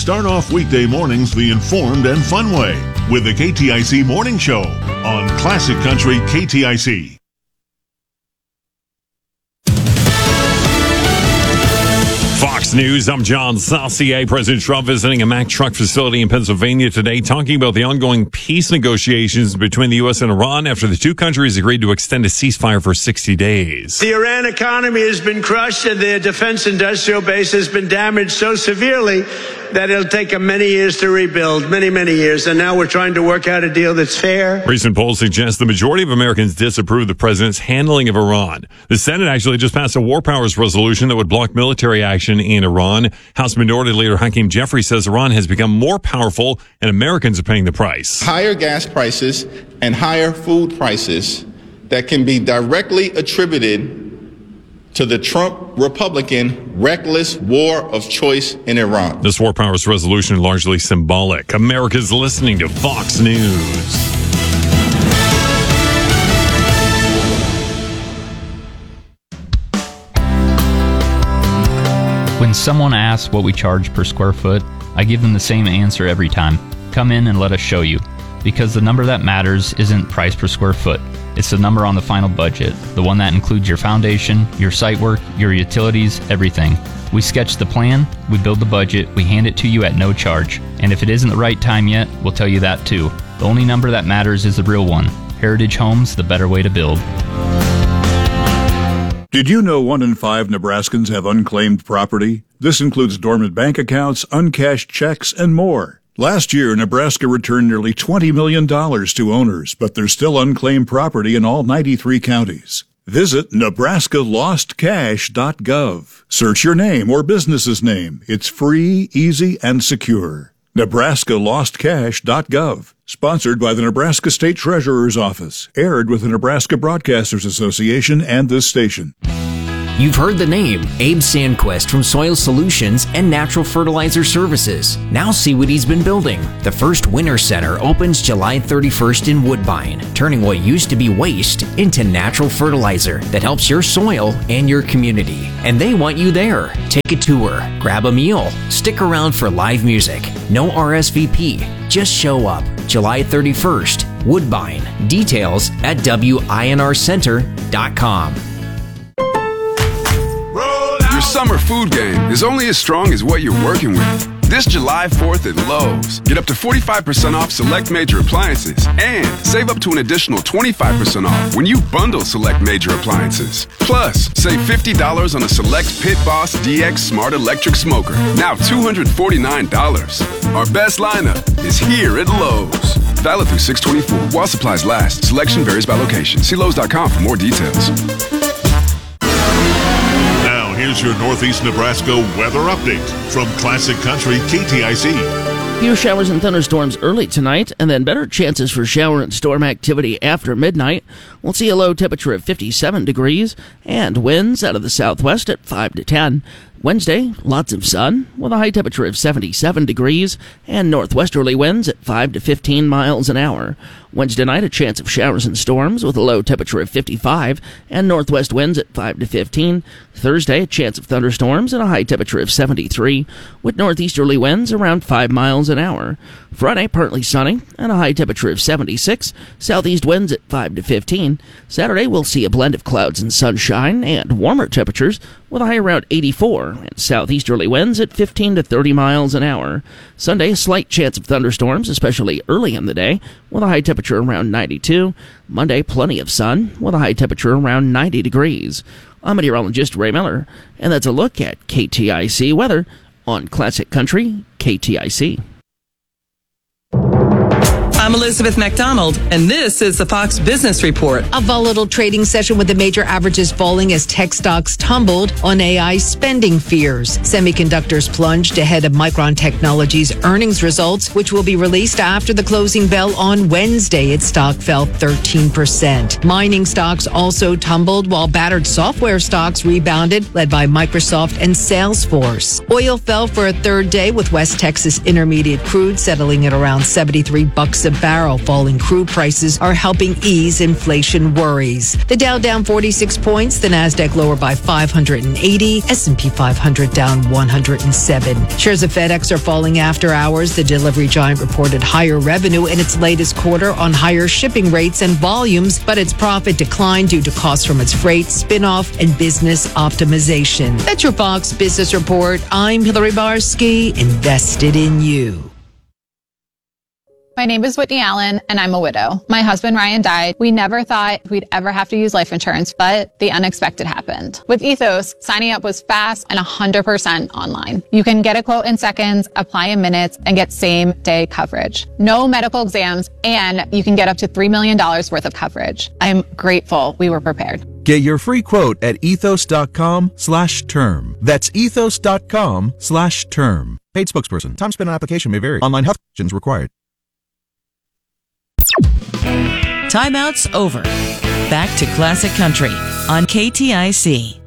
Start off weekday mornings the informed and fun way with the KTIC Morning Show on Classic Country KTIC. Fox News, I'm John Saucier. President Trump visiting a Mack truck facility in Pennsylvania today, talking about the ongoing peace negotiations between the U.S. and Iran after the two countries agreed to extend a ceasefire for 60 days. The Iran economy has been crushed and their defense industrial base has been damaged so severely that it'll take them many years to rebuild, many years. And now we're trying to work out a deal that's fair. Recent polls suggest the majority of Americans disapprove the president's handling of Iran. The Senate actually just passed a war powers resolution that would block military action in Iran. House Minority Leader Hakeem Jeffries says Iran has become more powerful and Americans are paying the price. Higher gas prices and higher food prices that can be directly attributed to the Trump Republican reckless war of choice in Iran. This war powers resolution largely symbolic. America's listening to Fox News. When someone asks what we charge per square foot, I give them the same answer every time. Come in and let us show you. Because the number that matters isn't price per square foot. It's the number on the final budget, the one that includes your foundation, your site work, your utilities, everything. We sketch the plan, we build the budget, we hand it to you at no charge. And if it isn't the right time yet, we'll tell you that too. The only number that matters is the real one. Heritage Homes, the better way to build. Did you know 1 in 5 Nebraskans have unclaimed property? This includes dormant bank accounts, uncashed checks, and more. Last year, Nebraska returned nearly $20 million to owners, but there's still unclaimed property in all 93 counties. Visit NebraskaLostCash.gov. Search your name or business's name. It's free, easy, and secure. NebraskaLostCash.gov. Sponsored by the Nebraska State Treasurer's Office. Aired with the Nebraska Broadcasters Association and this station. You've heard the name, Abe Sandquist from Soil Solutions and Natural Fertilizer Services. Now see what he's been building. The first Winter Center opens July 31st in Woodbine, turning what used to be waste into natural fertilizer that helps your soil and your community. And they want you there. Take a tour, grab a meal, stick around for live music. No RSVP, just show up. July 31st, Woodbine. Details at WINRcenter.com. Your summer food game is only as strong as what you're working with. This July 4th at Lowe's, get up to 45% off select major appliances and save up to an additional 25% off when you bundle select major appliances. Plus, save $50 on a select Pit Boss DX Smart Electric Smoker, now $249. Our best lineup is here at Lowe's. Valid through 6/24 while supplies last. Selection varies by location. See Lowe's.com for more details. Here's your Northeast Nebraska weather update from Classic Country KTIC. Few showers and thunderstorms early tonight, and then better chances for shower and storm activity after midnight. We'll see a low temperature of 57 degrees and winds out of the southwest at 5 to 10. Wednesday, lots of sun with a high temperature of 77 degrees and northwesterly winds at 5 to 15 miles an hour. Wednesday night, a chance of showers and storms with a low temperature of 55 and northwest winds at 5 to 15. Thursday, a chance of thunderstorms and a high temperature of 73 with northeasterly winds around 5 miles an hour. Friday, partly sunny and a high temperature of 76, southeast winds at 5 to 15. Saturday, we'll see a blend of clouds and sunshine and warmer temperatures with a high around 84 and southeasterly winds at 15 to 30 miles an hour. Sunday, a slight chance of thunderstorms, especially early in the day, with a high temperature around 92. Monday, plenty of sun with a high temperature around 90 degrees. I'm meteorologist Ray Miller, and that's a look at KTIC weather on Classic Country KTIC. I'm Elizabeth McDonald, and this is the Fox Business Report. A volatile trading session with the major averages falling as tech stocks tumbled on AI spending fears. Semiconductors plunged ahead of Micron Technology's earnings results, which will be released after the closing bell on Wednesday. Its stock fell 13%. Mining stocks also tumbled, while battered software stocks rebounded, led by Microsoft and Salesforce. Oil fell for a third day, with West Texas Intermediate crude settling at around $73 a a barrel. Falling crude prices are helping ease inflation worries. The Dow down 46 points, the Nasdaq lower by 580, S&P 500 down 107. Shares of FedEx are falling after hours. The delivery giant reported higher revenue in its latest quarter on higher shipping rates and volumes, but its profit declined due to costs from its freight, spin-off, and business optimization. That's your Fox Business Report. I'm Hillary Barsky, invested in you. My name is Whitney Allen, and I'm a widow. My husband, Ryan, died. We never thought we'd ever have to use life insurance, but the unexpected happened. With Ethos, signing up was fast and 100% online. You can get a quote in seconds, apply in minutes, and get same-day coverage. No medical exams, and you can get up to $3 million worth of coverage. I'm grateful we were prepared. Get your free quote at ethos.com/term. That's ethos.com/term. Paid spokesperson. Time spent on application may vary. Online health questions required. Timeout's over. Back to Classic Country on KTIC.